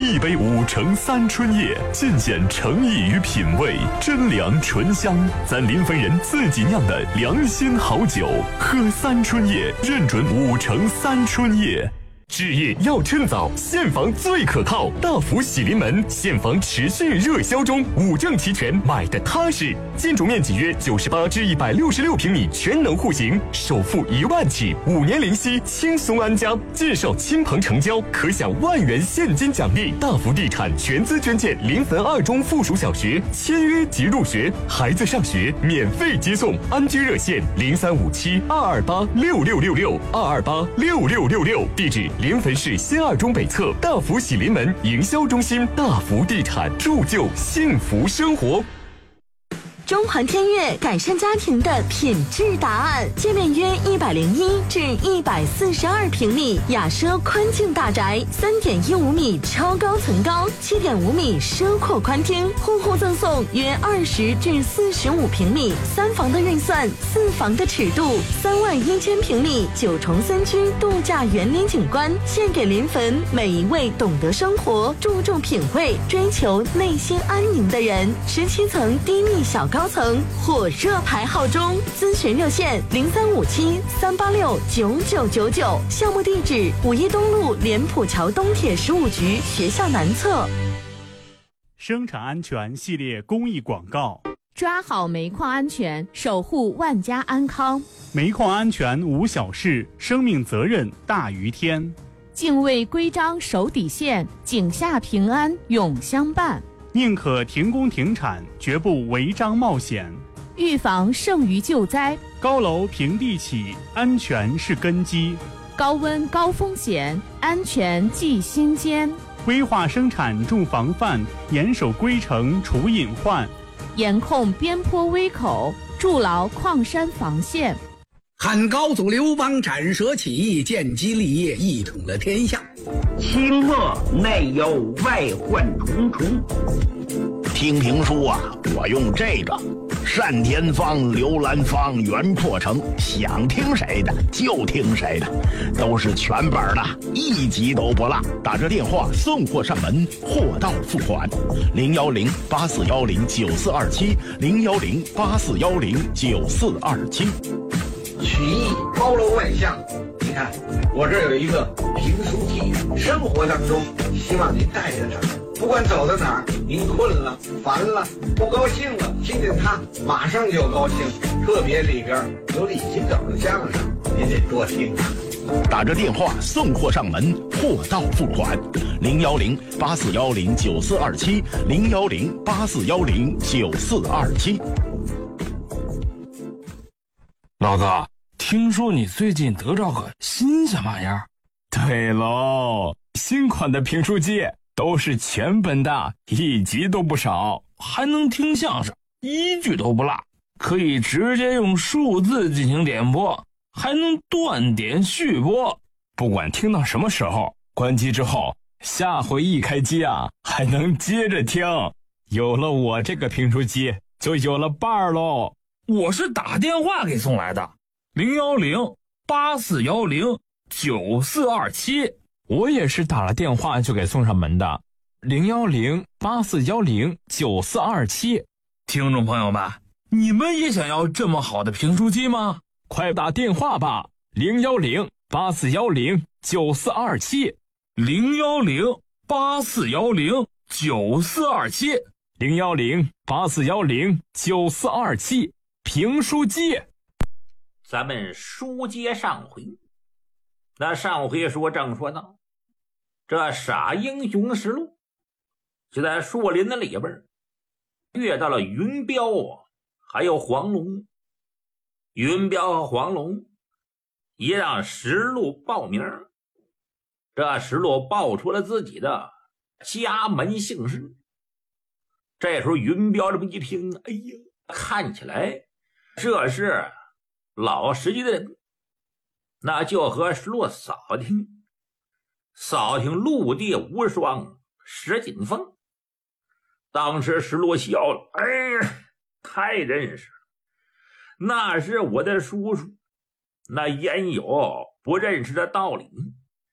一杯5乘3春叶，尽显诚意与品味，真凉醇香。咱临汾人自己酿的良心好酒，喝3春叶，认准5乘3春叶。置业要趁早，现房最可靠。大福喜临门，现房持续热销中，5证齐全，买的踏实。建筑面积约98至166平米，全能户型，首付1万起，5年零息，轻松安家。介绍亲朋成交，可享1万元现金奖励。大福地产全资捐建临汾2中附属小学，签约即入学，孩子上学免费接送。安居热线035722826666，22826666，地址临汾市新2中北侧大福喜临门营销中心。大福地产，铸就幸福生活。 中环天悦改善家庭的品质答案，界面约101至142平米，雅奢宽境大宅，3.15米超高层高，7.5米奢阔宽厅，户户赠送约20至45平米，3房的运算，4房的尺度，3万1000平米9重3居度假园林景观，献给临汾每一位懂得生活、注重品味、追求内心安宁的人。17层低密小高层火热排号中，咨询热线0357-386-9999，项目地址5一东路莲浦桥东铁15局学校南侧。 生产安全系列公益广告： 抓好煤矿安全，守护万家安康。 煤矿安全无小事，生命责任大于天。 敬畏规章守底线，井下平安永相伴。 宁可停工停产，绝不违章冒险。 预防胜于救灾。 高楼平地起，安全是根基。 高温高风险，安全记心间。 规划生产重防范，严守规程除隐患。 严控边坡危口，筑牢矿山防线。 汉高祖刘邦斩蛇起义，建基立业，一统了天下。 清末内忧外患重重。 听评书啊，我用这个单田芳、刘兰芳、袁阔成，想听谁的就听谁的，都是全本的，一集都不落。打这电话送货上门，货到付款。010-8410-9427，010-8410-9427。 曲艺包罗万象，你看我这有一个评书记，生活当中希望您带着它，不管走到哪儿，您困了、烦了、不高兴了，听见它马上就高兴。特别里边有李金斗的相声，您得多听啊。 打着电话送货上门，货到付款。010-8410-9427，010-8410-9427。 老子听说你最近得着个新鲜玩意儿。 对喽，新款的评书机都是全本的，一集都不少， 还能听相声，一句都不落，可以直接用数字进行点播，还能断点续播。 不管听到什么时候，关机之后，下回一开机啊，还能接着听。有了我这个评书机，就有了伴儿喽。 我是打电话给送来的，010-8410-9427。 我也是打了电话就给送上门的，010-8410-9427。 听众朋友们，你们也想要这么好的评书机吗？ 快打电话吧，010-8410-9427。 010-8410-9427。 010-8410-9427。评书机。 咱们书接上回，那上回说正说到，这傻英雄实录就在树林的里边遇到了云彪还有黄龙。云彪和黄龙也让石路报名，这石路报出了自己的家门姓氏。这时候云彪这么一听，哎呀，看起来这是老实际的人，那就和石路扫听陆地无双石锦凤。当时石路笑了，哎呀，太认识了，那是我的叔叔，那焉有不认识的道理？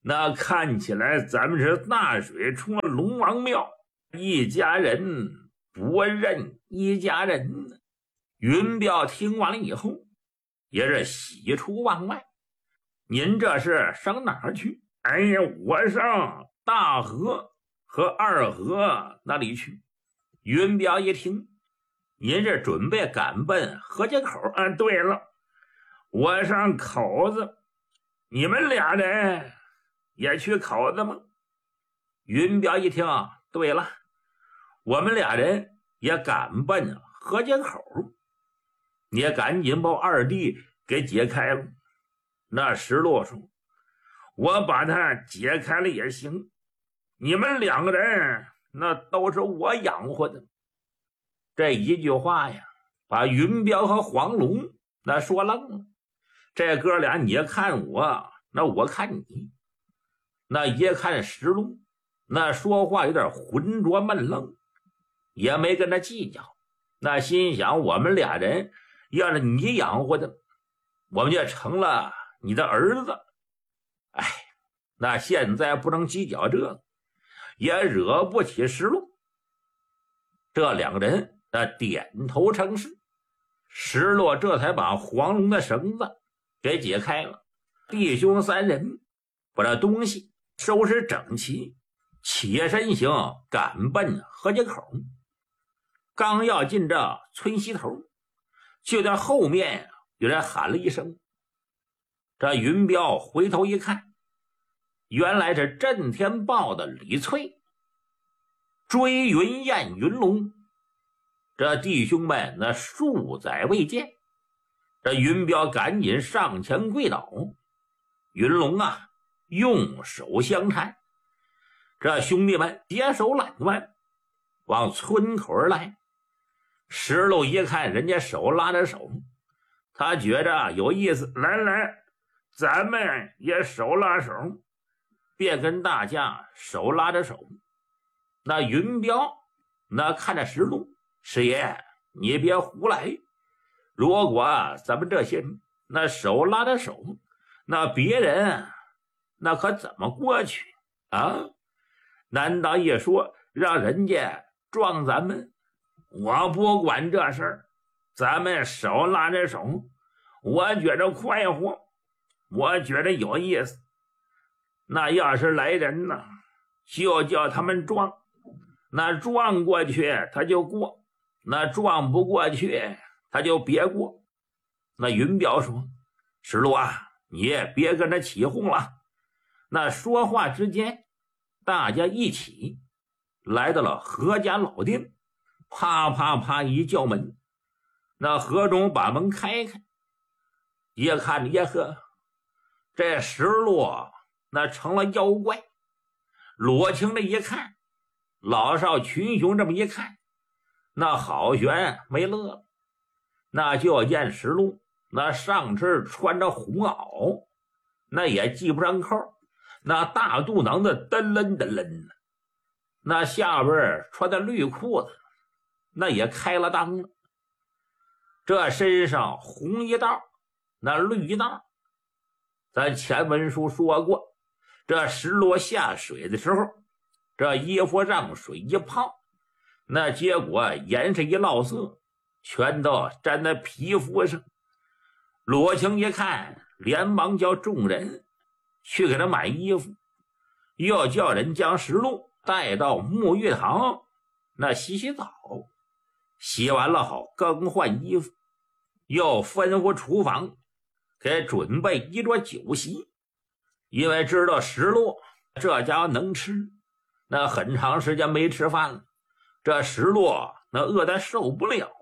那看起来咱们是大水冲了龙王庙，一家人不认一家人呢。云彪听完了以后也是喜出望外。您这是上哪儿去？哎呀，我上大河和二河那里去。云彪一听，您是准备赶奔河街口啊？对了，我上口子，你们俩人也去口子吗？云彪一听，对了，我们俩人也赶奔河街口。你也赶紧把二弟给解开了。那石落说，我把他解开了也行，你们两个人那都是我养活的。这一句话呀，把云彪和黄龙那说愣了。这哥俩你看我，那我看你。那一看石龙那说话有点浑浊闷愣，也没跟他计较。那心想，我们俩人要是你养活的，我们就成了你的儿子。哎，那现在不能计较这个，也惹不起石龙。这两个人那点头称是。石落这才把黄龙的绳子给解开了。弟兄三人把这东西收拾整齐，起身行，赶奔河街口。刚要进这村西头，就在后面有人喊了一声。这云彪回头一看，原来是震天报的李翠。追云雁云龙，这弟兄们那数载未见。这云彪赶紧上前跪倒。云龙啊，用手相搀。这兄弟们携手揽腕，往村口而来。石路一看人家手拉着手，他觉着有意思，来来，咱们也手拉手，便跟大家手拉着手。那云彪那看着石路，师爷你别胡来，如果咱们这些人那手拉着手，那别人那可怎么过去啊？难道一说让人家撞咱们？我不管这事儿，咱们手拉着手，我觉着快活，我觉着有意思。那要是来人呢，就叫他们撞，那撞过去他就过，那撞不过去他就别过。那云彪说，石路啊，你也别跟他起哄了。那说话之间，大家一起来到了何家老店。啪啪啪一叫门，那何中把门开开，一看耶呵，这石落那成了妖怪。罗青的一看，老少群雄这么一看，那好悬没乐了。那就见石路那上身穿着红袄，那也系不上扣，那大肚囊子噔楞噔楞的，那下边穿的绿裤子那也开了裆了。这身上红一道，那绿一道。咱前文书说过，这石落下水的时候，这衣服让水一泡，那结果颜色一落色，全都粘在皮肤上。罗青一看，连忙叫众人去给他买衣服，又叫人将石路带到沐浴堂那洗澡。洗完了好更换衣服，又吩咐厨房给准备一桌酒席。因为知道石路这家伙能吃，那很长时间没吃饭了，这石路那饿得受不了。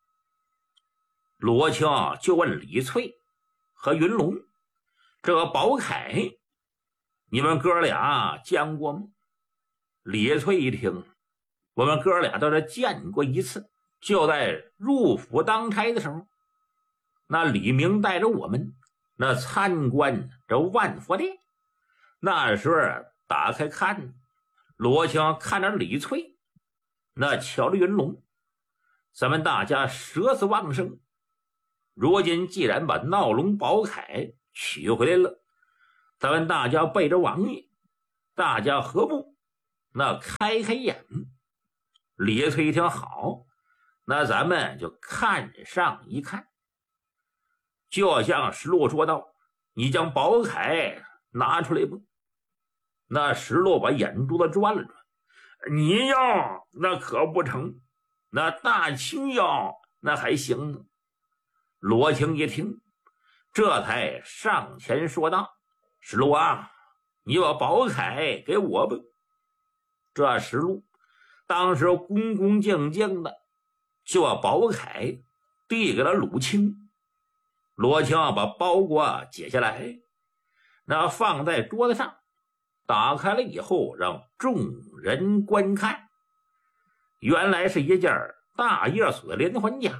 罗青就问李翠和云龙，这个宝凯你们哥俩见过吗？李翠一听，我们哥俩倒是见过一次，就在入府当差的时候，那李明带着我们那参观这万佛殿。那时候打开看，罗青看着李翠，那瞧着云龙，咱们大家舍死忘生。如今既然把闹龙宝铠取回来了， 咱们大家背着王爷，大家何不那开开眼？李翠一听好，那咱们就看上一看。就像石路说道：“你将宝铠拿出来吧。”那石路把眼珠子转了转：“你要那可不成，那大清要那还行呢。”罗青一听，这才上前说道：“石路啊，你把宝铠给我吧。”这石路当时恭恭敬敬的就把宝铠递给了鲁青。罗青把包裹解下来，那放在桌子上，打开了以后让众人观看。原来是一件大叶锁的连环甲。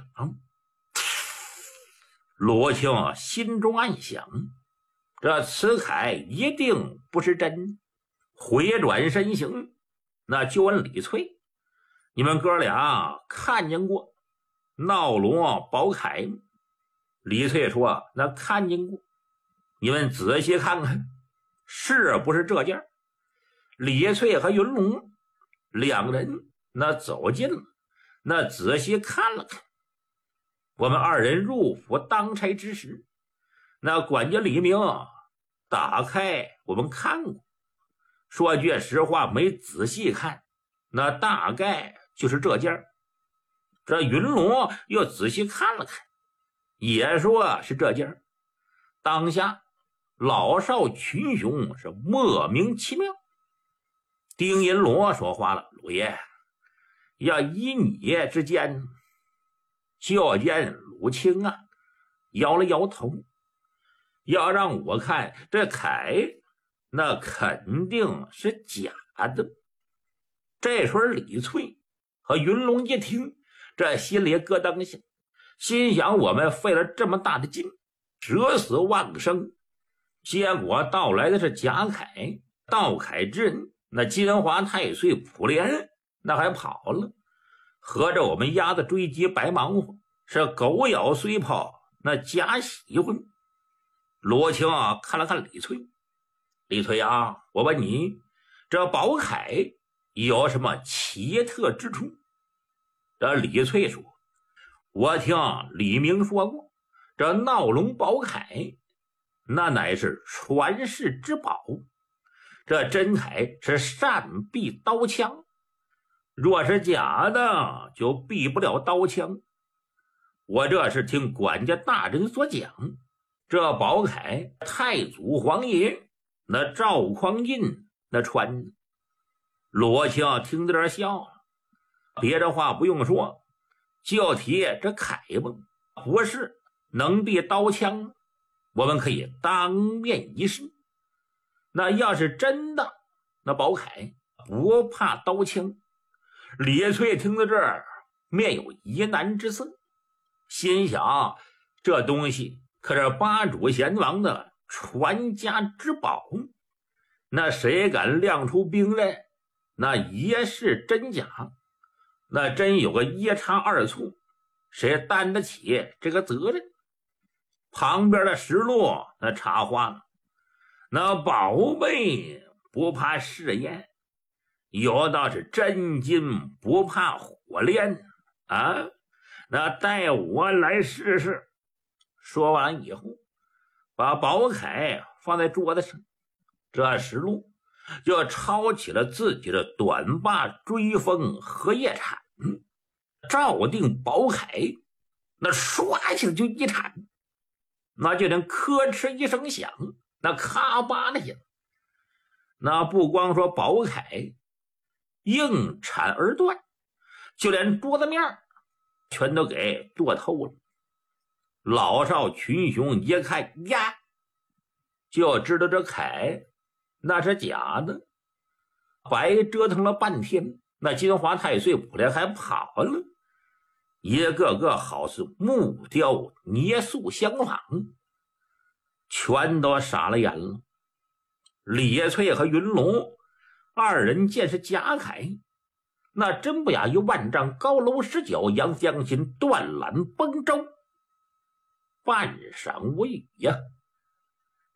罗青心中暗想，这此铠一定不是真。回转身形，那就问李翠：“你们哥俩看见过闹龙宝铠吗？”李翠说：“那看见过。”你们仔细看看，是不是这件？李翠和云龙两人那走近了，那仔细看了看。我们二人入府当差之时，那管家李明打开我们看过，说句实话，没仔细看，那大概就是这件。这云龙又仔细看了看，也说是这件。当下老少群雄是莫名其妙。丁银罗说话了：“鲁爷，要依你之见。”就见鲁青啊摇了摇头，要让我看这铠，那肯定是假的。这时候李翠和云龙一听，这心里咯噔一下，心想我们费了这么大的劲，舍死忘生，结果到来的是假铠，盗铠之人那金华太岁普莲那还跑了，合着我们丫的追击白忙活，是狗咬碎泡那假喜欢。罗青看了看李翠：“李翠啊，我问你，这宝铠有什么奇特之处？”这李翠说：“我听李明说过，这闹龙宝铠那乃是传世之宝，这真铠是善避刀枪，若是假的就避不了刀枪。我这是听管家大人所讲，这宝铠太祖皇爷那赵匡胤那穿的。”罗青听着这笑了，别的话不用说，就提这铠吧，不是能避刀枪，我们可以当面一试。那要是真的，那宝铠不怕刀枪。李翠听到这儿，面有疑难之色，心想这东西可是八主贤王的传家之宝，那谁敢亮出兵刃，那一是真假，那真有个一差二错，谁担得起这个责任？旁边的石路那插话了：“那宝贝不怕试验，有道是真金不怕火炼啊，那带我来试试。”说完以后，把宝铠放在桌子上，这石路就抄起了自己的短把追风荷叶铲，照定宝铠，那唰一下就一铲，那就连咯吱一声响，那咔吧的一下，那不光说宝铠硬铲而断，就连桌子面全都给剁透了。老少群雄一看呀，就知道这铠那是假的，白折腾了半天，那金华太岁普莲还跑了，一个个好似木雕捏塑相仿，全都傻了眼了。李翠和云龙二人见是假铠，那真不亚于万丈高楼十角，杨将军断缆崩舟。半晌无语呀。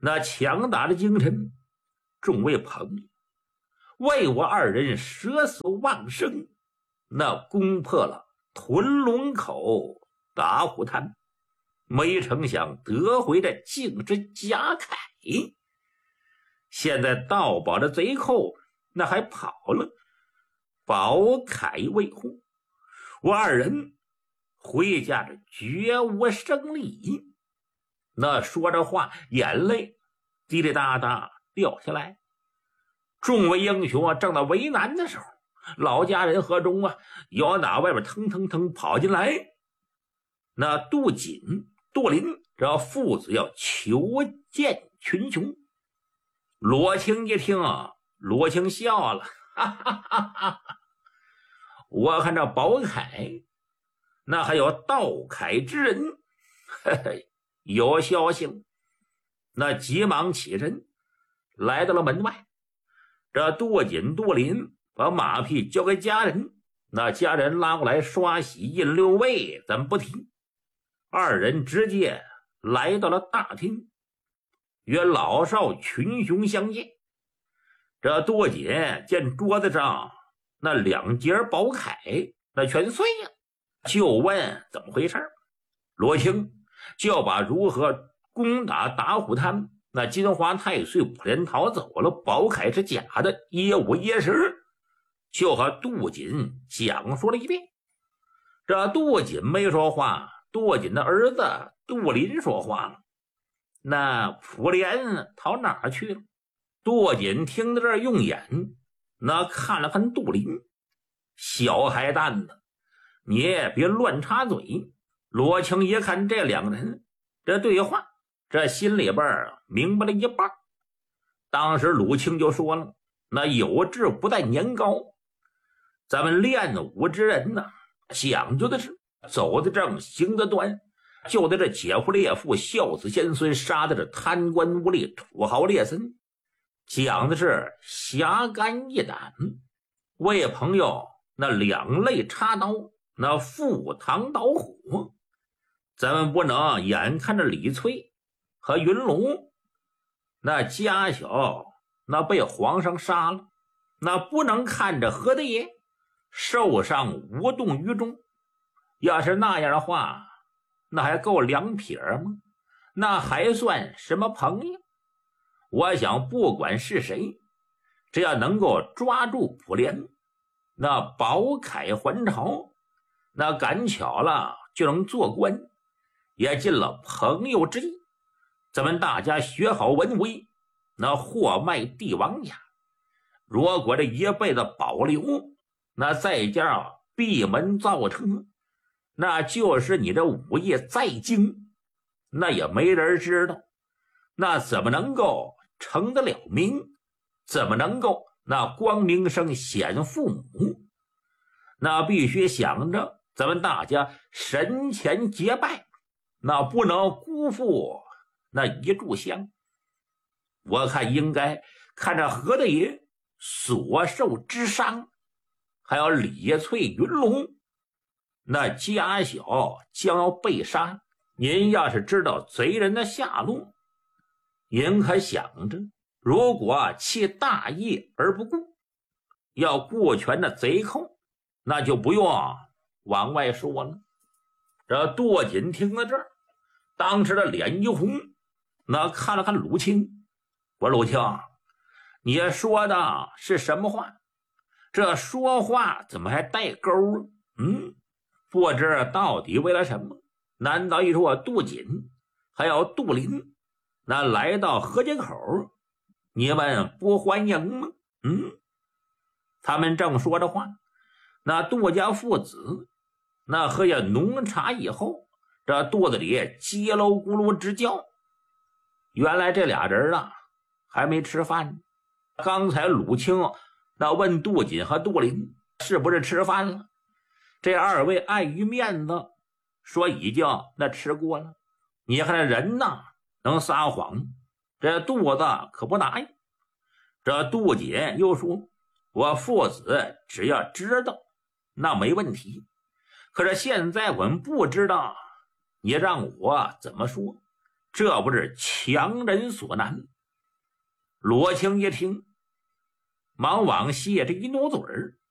那强大的精神，众位朋友，为我二人舍死忘生，那攻破了屯龙口打虎滩，没成想得回的竟是贾凯。现在盗宝的贼寇那还跑了，宝凯未护，我二人回家着绝无生理。那说着话，眼泪滴滴答答掉下来。众位英雄正在为难的时候，老家人和中要打外边腾腾腾跑进来。那杜锦、杜林这父子要求见群雄。罗青一听罗青笑了，哈哈哈哈！我看这宝凯，那还有盗凯之人，嘿嘿，有消息了。那急忙起身，来到了门外。这杜锦、杜林把马匹交给家人，那家人拉过来刷洗印六位，咱不提。二人直接来到了大厅，与老少群雄相见。这杜锦见桌子上那2截宝铠那全碎了，就问怎么回事。罗青就把如何攻打打虎滩，那金华太岁普连逃走了，宝铠是假的，一五一十，就和杜锦讲述了一遍。这杜锦没说话，杜锦的儿子杜林说话了。那普连逃哪儿去了？杜锦听到这儿，用眼那看了看杜林，小孩蛋子，你也别乱插嘴。罗青一看这两个人这对话，这心里边明白了一半。当时鲁青就说了，那有志不在年高，咱们练武之人呢，讲究的是走得正，行得端，就在这劫富猎富，孝子贤孙，杀的这贪官污吏，土豪劣绅，讲的是侠肝义胆，为朋友那两肋插刀，那赴汤蹈火。咱们不能眼看着李翠和云龙那家小那被皇上杀了，那不能看着何大爷受伤无动于衷。要是那样的话，那还够两撇吗？那还算什么朋友？我想不管是谁，只要能够抓住普连，那宝铠还朝，那赶巧了就能做官，也尽了朋友之意。咱们大家学好文威，那货卖帝王家。如果这一辈子保留，那再加上闭门造车，那就是你的武艺再精，那也没人知道，那怎么能够成得了名？怎么能够那光明生显父母？那必须想着咱们大家神前结拜，那不能辜负那一炷香。我看应该看着何大爷所受之伤，还有李翠云龙那家小将要被杀，您要是知道贼人的下落，您可想着，如果弃大义而不顾，要顾全的贼寇，那就不用往外说了。这杜锦听到这儿，当时的脸一红，那看了看鲁青，我说鲁青，你说的是什么话？这说话怎么还带钩啊？不知到底为了什么？难道一说杜锦还有杜林那来到河街口，你们不欢迎吗？他们正说着话，那杜家父子那喝下浓茶以后，这肚子里叽喽咕噜直叫。原来这俩人还没吃饭。刚才鲁青那问杜锦和杜林是不是吃饭了，这二位碍于面子说已经那吃过了。你看这人能撒谎，这肚子可不答应。这杜锦又说，我父子只要知道那没问题，可是现在我们不知道，你让我怎么说？ 这不是强人所难。罗青一听，忙往谢这一挪嘴儿，